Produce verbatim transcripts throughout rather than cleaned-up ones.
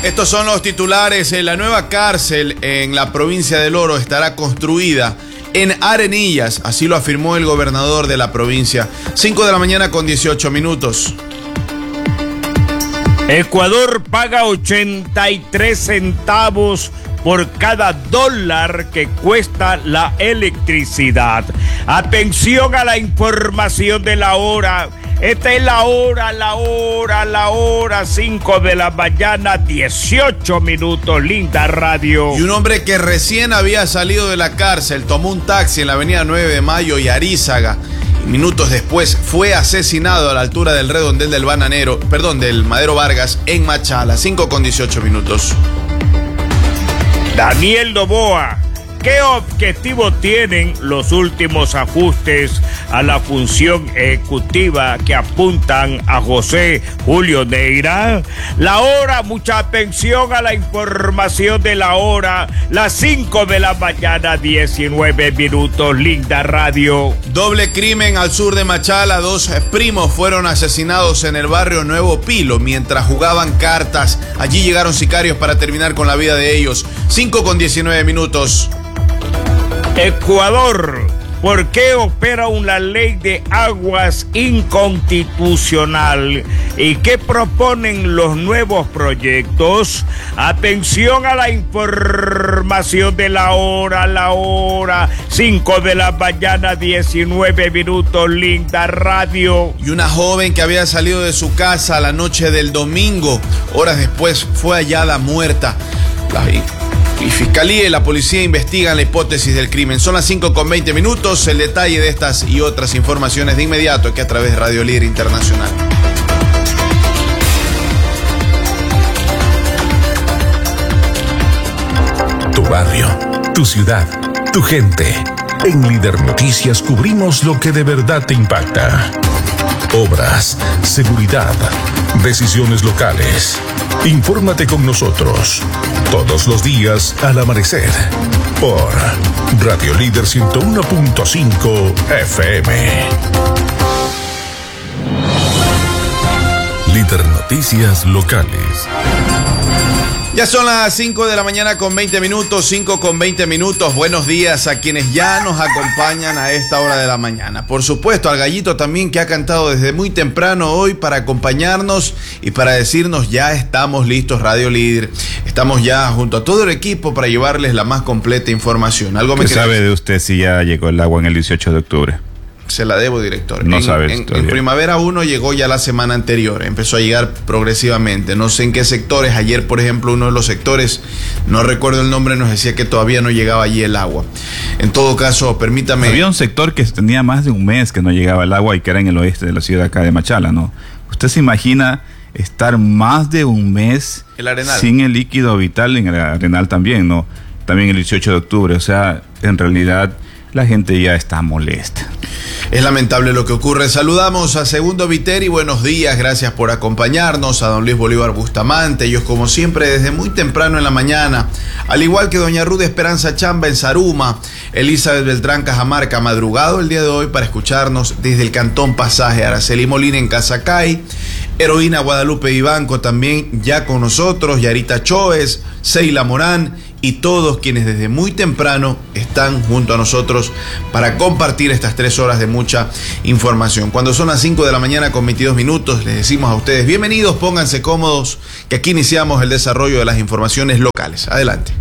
Estos son los titulares. La nueva cárcel en la provincia del Oro estará construida en Arenillas, así lo afirmó el gobernador de la provincia. cinco de la mañana con dieciocho minutos. Ecuador paga ochenta y tres centavos por cada dólar que cuesta la electricidad. Atención a la información de la hora. Esta es la hora, la hora, la hora, cinco de la mañana, dieciocho minutos, linda radio. Y un hombre que recién había salido de la cárcel tomó un taxi en la avenida nueve de mayo y Arízaga. Y minutos después fue asesinado a la altura del redondel del Bananero, perdón, del Madero Vargas en Machala, cinco con dieciocho minutos. Daniel Noboa, ¿qué objetivo tienen los últimos ajustes a la función ejecutiva que apuntan a José Julio Neira? La hora, mucha atención a la información de la hora, las cinco de la mañana, diecinueve minutos, linda radio. Doble crimen al sur de Machala. Dos primos fueron asesinados en el barrio Nuevo Pilo mientras jugaban cartas. Allí llegaron sicarios para terminar con la vida de ellos. cinco con diecinueve minutos. Ecuador, ¿por qué opera una ley de aguas inconstitucional? ¿Y qué proponen los nuevos proyectos? Atención a la información de la hora, la hora, cinco de la mañana, diecinueve minutos, linda radio. Y una joven que había salido de su casa la noche del domingo, horas después fue hallada muerta. La Y Fiscalía y la policía investigan la hipótesis del crimen. Son las cinco con veinte minutos. El detalle de estas y otras informaciones de inmediato aquí a través de Radio Líder Internacional. Tu barrio, tu ciudad, tu gente. En Líder Noticias cubrimos lo que de verdad te impacta. Obras, seguridad, decisiones locales. Infórmate con nosotros todos los días al amanecer por Radio Líder ciento uno punto cinco F M. Líder Noticias Locales. Ya son las cinco de la mañana con veinte minutos, cinco con veinte minutos. Buenos días a quienes ya nos acompañan a esta hora de la mañana. Por supuesto, al Gallito también, que ha cantado desde muy temprano hoy para acompañarnos y para decirnos ya estamos listos, Radio Líder. Estamos ya junto a todo el equipo para llevarles la más completa información. ¿Algo me ¿Qué sabe de usted si ya llegó el agua en el dieciocho de octubre? Se la debo, director. No en, sabes en, todavía. En Primavera uno llegó ya la semana anterior, empezó a llegar progresivamente. No sé en qué sectores. Ayer, por ejemplo, uno de los sectores, no recuerdo el nombre, nos decía que todavía no llegaba allí el agua. En todo caso, permítame. Había un sector que tenía más de un mes que no llegaba el agua y que era en el oeste de la ciudad acá de Machala, ¿no? ¿Usted se imagina estar más de un mes el Arenal sin el líquido vital? En el Arenal también, ¿no? También el dieciocho de octubre. O sea, en realidad la gente ya está molesta. Es lamentable lo que ocurre. Saludamos a Segundo Viteri, buenos días, gracias por acompañarnos. A don Luis Bolívar Bustamante, ellos como siempre desde muy temprano en la mañana. Al igual que doña Ruth Esperanza Chamba en Zaruma, Elizabeth Beltrán Cajamarca, madrugado el día de hoy para escucharnos desde el Cantón Pasaje. Araceli Molina en Casacay, Heroína Guadalupe Vivanco también ya con nosotros, Yarita Choes, Seila Morán y todos quienes desde muy temprano están junto a nosotros para compartir estas tres horas de mucha información. Cuando son las cinco de la mañana con veintidós minutos, les decimos a ustedes bienvenidos, pónganse cómodos, que aquí iniciamos el desarrollo de las informaciones locales. Adelante.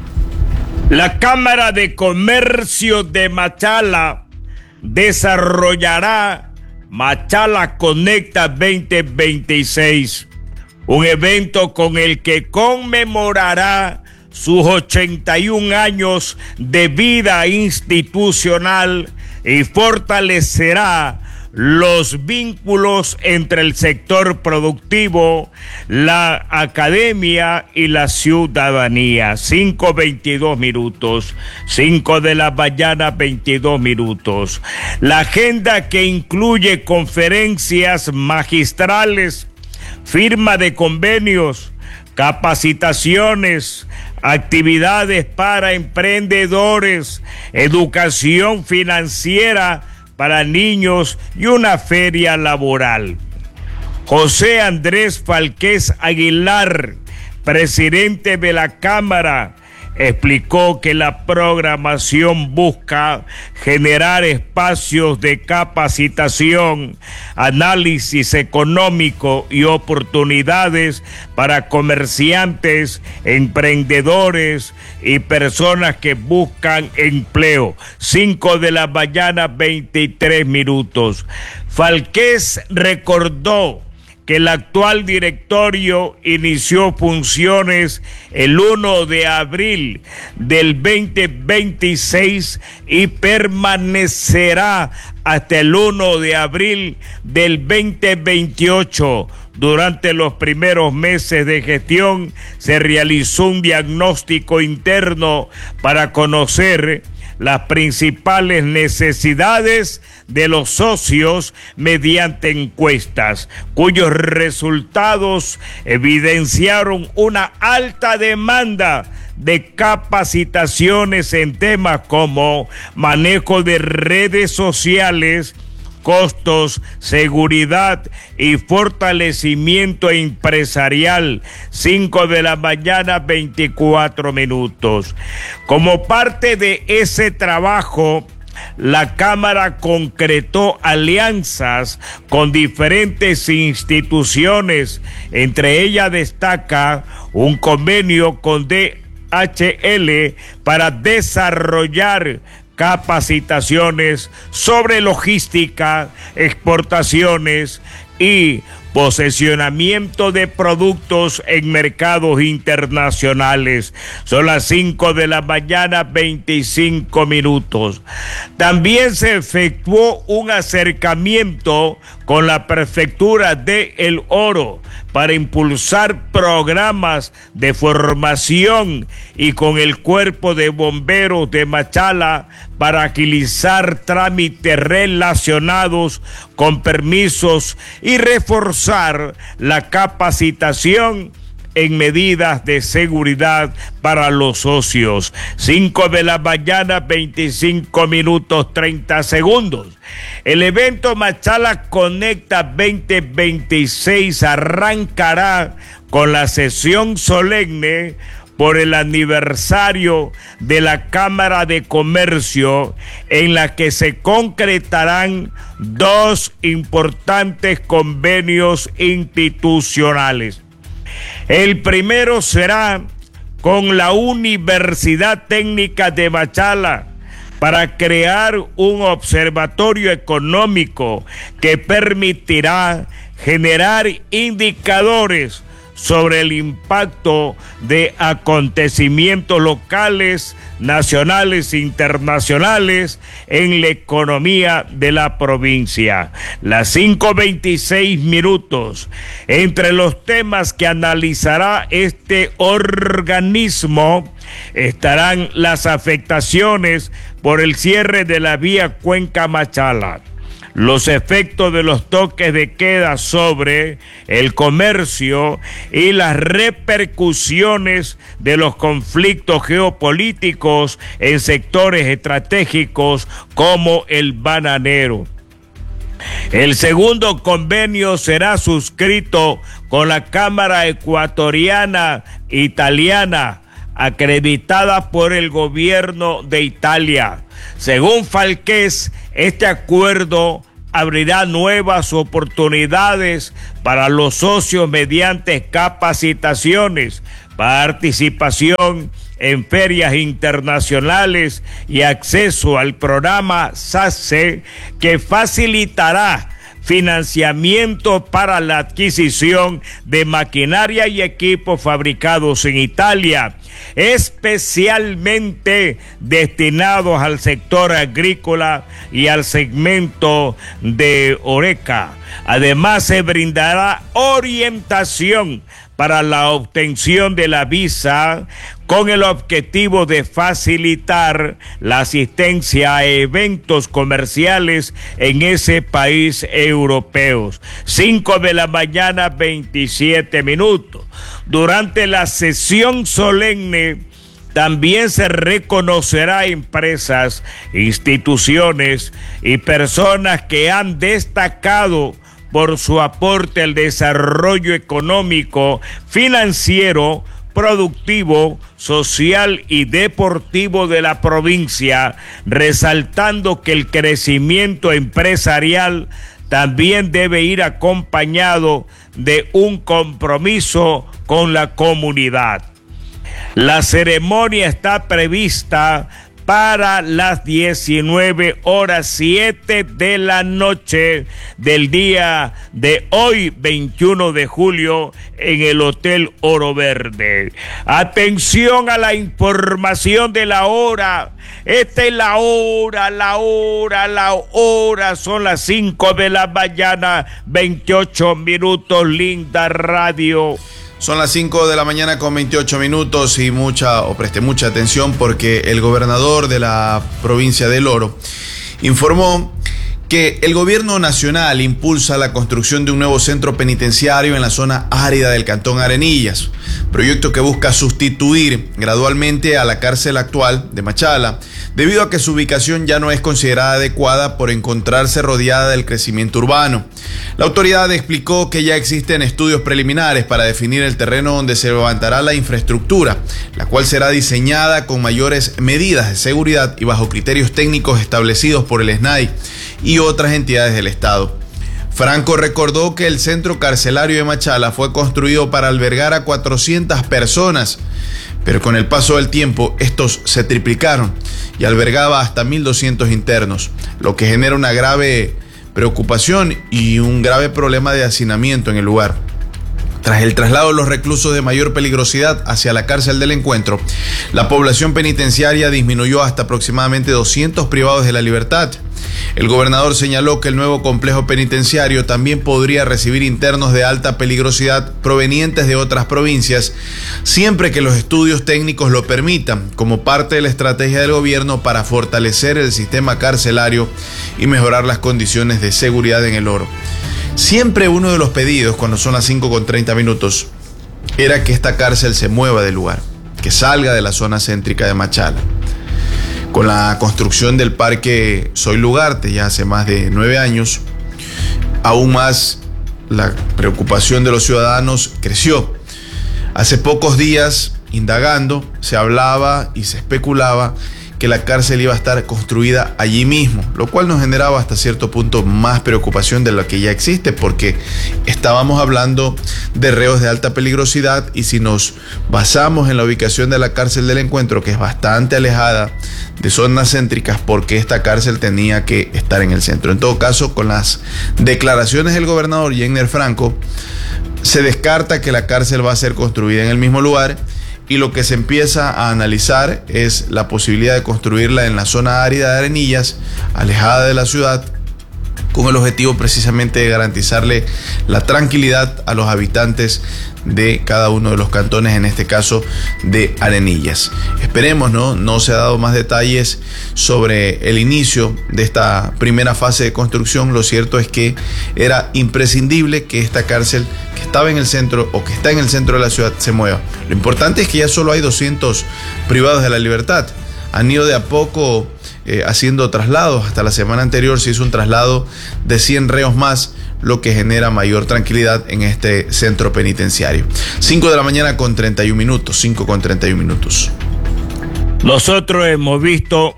La Cámara de Comercio de Machala desarrollará Machala Conecta veinte veintiséis, un evento con el que conmemorará sus ochenta y un años de vida institucional y fortalecerá los vínculos entre el sector productivo, la academia y la ciudadanía. cinco veintidós minutos, cinco de la mañana, veintidós minutos. La agenda, que incluye conferencias magistrales, firma de convenios, capacitaciones, actividades para emprendedores, educación financiera para niños y una feria laboral. José Andrés Falqués Aguilar, presidente de la Cámara, explicó que la programación busca generar espacios de capacitación, análisis económico y oportunidades para comerciantes, emprendedores y personas que buscan empleo. Cinco de la mañana, veintitrés minutos. Falqués recordó que el actual directorio inició funciones el uno de abril del veinte veintiséis y permanecerá hasta el uno de abril del veinte veintiocho. Durante los primeros meses de gestión se realizó un diagnóstico interno para conocer las principales necesidades de los socios mediante encuestas, cuyos resultados evidenciaron una alta demanda de capacitaciones en temas como manejo de redes sociales, costos, seguridad y fortalecimiento empresarial. Cinco de la mañana, veinticuatro minutos. Como parte de ese trabajo, la Cámara concretó alianzas con diferentes instituciones. Entre ellas destaca un convenio con D H L para desarrollar capacitaciones sobre logística, exportaciones y posesionamiento de productos en mercados internacionales. Son las cinco de la mañana, veinticinco minutos. También se efectuó un acercamiento con la prefectura de El Oro para impulsar programas de formación y con el cuerpo de bomberos de Machala para agilizar trámites relacionados con permisos y reforzar la capacitación en medidas de seguridad para los socios. Cinco de la mañana, veinticinco minutos, treinta segundos. El evento Machala Conecta veinte veintiséis arrancará con la sesión solemne por el aniversario de la Cámara de Comercio, en la que se concretarán dos importantes convenios institucionales. El primero será con la Universidad Técnica de Machala para crear un observatorio económico que permitirá generar indicadores sobre el impacto de acontecimientos locales, nacionales e internacionales en la economía de la provincia. Las cinco veintiséis minutos. Entre los temas que analizará este organismo estarán las afectaciones por el cierre de la vía Cuenca Machala, los efectos de los toques de queda sobre el comercio y las repercusiones de los conflictos geopolíticos en sectores estratégicos como el bananero. El segundo convenio será suscrito con la Cámara Ecuatoriana Italiana, acreditada por el gobierno de Italia. Según Falqués, este acuerdo abrirá nuevas oportunidades para los socios mediante capacitaciones, participación en ferias internacionales y acceso al programa SACE, que facilitará financiamiento para la adquisición de maquinaria y equipos fabricados en Italia, especialmente destinados al sector agrícola y al segmento de Horeca. Además, se brindará orientación para la obtención de la visa con el objetivo de facilitar la asistencia a eventos comerciales en ese país europeo. Cinco de la mañana, veintisiete minutos. Durante la sesión solemne también se reconocerá empresas, instituciones y personas que han destacado por su aporte al desarrollo económico, financiero, productivo, social y deportivo de la provincia, resaltando que el crecimiento empresarial también debe ir acompañado de un compromiso con la comunidad. La ceremonia está prevista para las diecinueve horas siete de la noche del día de hoy, veintiuno de julio, en el Hotel Oro Verde. Atención a la información de la hora. Esta es la hora, la hora, la hora. Son las cinco de la mañana, veintiocho minutos, linda radio. Son las cinco de la mañana con veintiocho minutos y mucha, o preste mucha atención porque el gobernador de la provincia del Oro informó que el gobierno nacional impulsa la construcción de un nuevo centro penitenciario en la zona árida del Cantón Arenillas, proyecto que busca sustituir gradualmente a la cárcel actual de Machala, debido a que su ubicación ya no es considerada adecuada por encontrarse rodeada del crecimiento urbano. La autoridad explicó que ya existen estudios preliminares para definir el terreno donde se levantará la infraestructura, la cual será diseñada con mayores medidas de seguridad y bajo criterios técnicos establecidos por el S N A I y otras entidades del Estado. Franco recordó que el centro carcelario de Machala fue construido para albergar a cuatrocientas personas, pero con el paso del tiempo estos se triplicaron y albergaba hasta mil doscientos internos, lo que genera una grave preocupación y un grave problema de hacinamiento en el lugar. Tras el traslado de los reclusos de mayor peligrosidad hacia la cárcel del Encuentro, la población penitenciaria disminuyó hasta aproximadamente doscientos privados de la libertad. El gobernador señaló que el nuevo complejo penitenciario también podría recibir internos de alta peligrosidad provenientes de otras provincias, siempre que los estudios técnicos lo permitan, como parte de la estrategia del gobierno para fortalecer el sistema carcelario y mejorar las condiciones de seguridad en el Oro. Siempre uno de los pedidos, cuando son las cinco con treinta minutos, era que esta cárcel se mueva del lugar, que salga de la zona céntrica de Machala. Con la construcción del Parque Soy Lugarte ya hace más de nueve años, aún más la preocupación de los ciudadanos creció. Hace pocos días, indagando, se hablaba y se especulaba que la cárcel iba a estar construida allí mismo, lo cual nos generaba hasta cierto punto más preocupación de lo que ya existe, porque estábamos hablando de reos de alta peligrosidad y si nos basamos en la ubicación de la cárcel del Encuentro, que es bastante alejada de zonas céntricas, porque esta cárcel tenía que estar en el centro. En todo caso, con las declaraciones del gobernador Jenner Franco, se descarta que la cárcel va a ser construida en el mismo lugar. Y lo que se empieza a analizar es la posibilidad de construirla en la zona árida de Arenillas, alejada de la ciudad, con el objetivo precisamente de garantizarle la tranquilidad a los habitantes de cada uno de los cantones, en este caso de Arenillas. Esperemos, ¿no? No se ha dado más detalles sobre el inicio de esta primera fase de construcción. Lo cierto es que era imprescindible que esta cárcel, que estaba en el centro o que está en el centro de la ciudad, se mueva. Lo importante es que ya solo hay doscientos privados de la libertad. Han ido de a poco eh, haciendo traslados. Hasta la semana anterior se hizo un traslado de cien reos más, lo que genera mayor tranquilidad en este centro penitenciario. cinco de la mañana con treinta y un minutos, cinco con treinta y un minutos. Nosotros hemos visto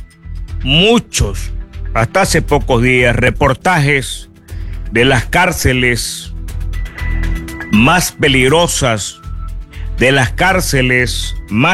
muchos, hasta hace pocos días, reportajes de las cárceles más peligrosas, de las cárceles más